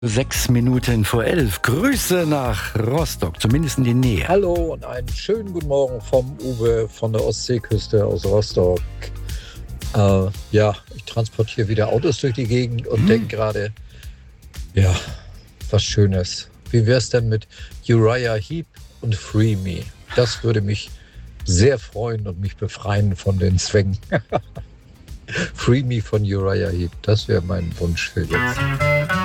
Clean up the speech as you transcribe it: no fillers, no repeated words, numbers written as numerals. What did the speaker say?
6 Minuten vor 11. Grüße nach Rostock, zumindest in die Nähe. Hallo und einen schönen guten Morgen vom Uwe von der Ostseeküste aus Rostock. Ich transportiere wieder Autos durch die Gegend und denke gerade, ja, was Schönes. Wie wäre es denn mit Uriah Heep und Free Me? Das würde mich sehr freuen und mich befreien von den Zwängen. Free Me von Uriah Heep, das wäre mein Wunsch für jetzt.